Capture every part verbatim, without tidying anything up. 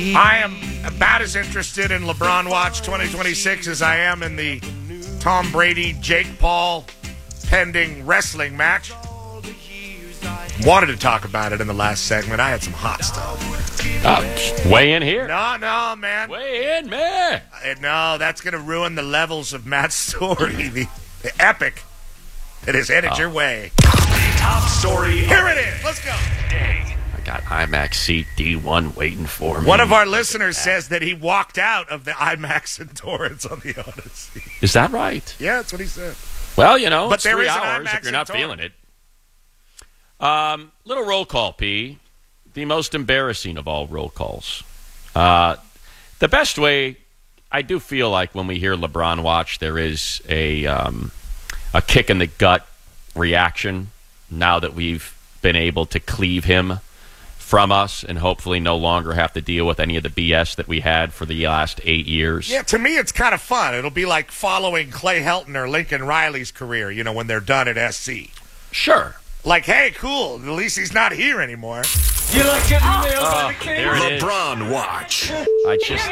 I am about as interested in LeBron Watch twenty twenty-six as I am in the Tom Brady, Jake Paul pending wrestling match. Wanted to talk about it in the last segment. I had some hot stuff. Uh, weigh in here. No, no, man. Weigh in, man. Uh, no, that's going to ruin the levels of Matt's story. the, the epic that is headed oh. your way. Top story. Here it is. Let's go. I got IMAX seat D one waiting for me. One of our listeners says that he walked out of the IMAX in Torrance on the Odyssey. Is that right? Yeah, that's what he said. Well, you know, but it's there three is hours if you're not feeling it. Um, little roll call, P. The most embarrassing of all roll calls. Uh, the best way, I do feel like when we hear LeBron Watch, there is a um, a kick in the gut reaction now that we've been able to cleave him from us and hopefully no longer have to deal with any of the B S that we had for the last eight years. Yeah, to me it's kind of fun. It'll be like following Clay Helton or Lincoln Riley's career, you know, when they're done at S C. Sure. Like, hey, cool, at least he's not here anymore. You like getting oh, nailed by the king? LeBron Watch. I just...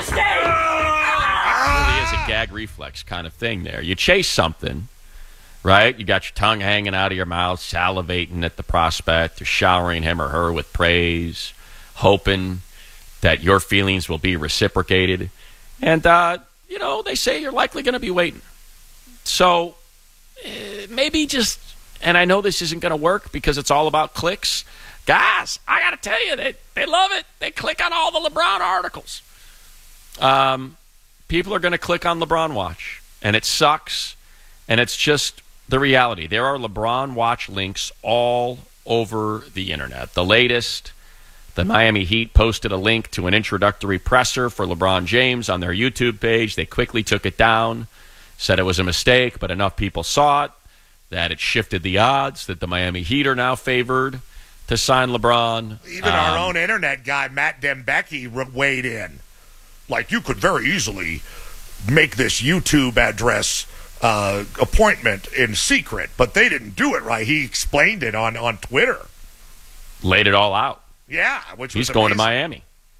It really is a gag reflex kind of thing there. You chase something, right? You got your tongue hanging out of your mouth, salivating at the prospect. You're showering him or her with praise, hoping that your feelings will be reciprocated. And, uh, you know, they say you're likely going to be waiting. So uh, maybe just... And I know this isn't going to work because it's all about clicks. Guys, I got to tell you, they, they love it. They click on all the LeBron articles. Um, people are going to click on LeBron Watch, and it sucks, and it's just the reality. There are LeBron Watch links all over the internet. The latest, the Miami Heat posted a link to an introductory presser for LeBron James on their YouTube page. They quickly took it down, said it was a mistake, but enough people saw it that it shifted the odds, that the Miami Heat are now favored to sign LeBron. Even um, our own internet guy, Matt Dembecki, weighed in. Like, you could very easily make this YouTube address uh, appointment in secret, but they didn't do it right. He explained it on, on Twitter. Laid it all out. Yeah, which He's was going amazing. to Miami.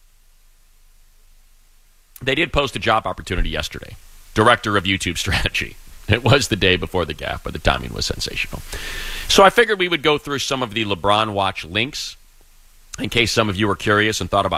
They did post a job opportunity yesterday. Director of YouTube strategy. It was the day before the gaffe, but the timing was sensational. So I figured we would go through some of the LeBron Watch links in case some of you were curious and thought about